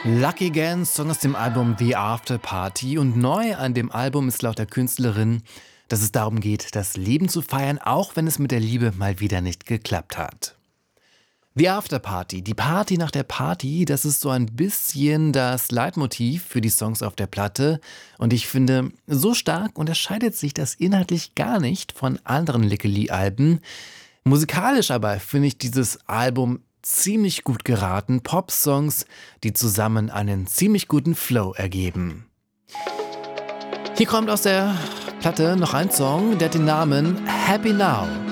Lucky Again, Song aus dem Album The After Party, und neu an dem Album ist laut der Künstlerin, dass es darum geht, das Leben zu feiern, auch wenn es mit der Liebe mal wieder nicht geklappt hat. The After Party, die Party nach der Party, das ist so ein bisschen das Leitmotiv für die Songs auf der Platte, und ich finde, so stark unterscheidet sich das inhaltlich gar nicht von anderen Lickli Lee-Alben. Musikalisch aber finde ich dieses Album ziemlich gut geraten, Pop-Songs, die zusammen einen ziemlich guten Flow ergeben. Hier kommt aus der Platte noch ein Song, der hat den Namen Happy Now.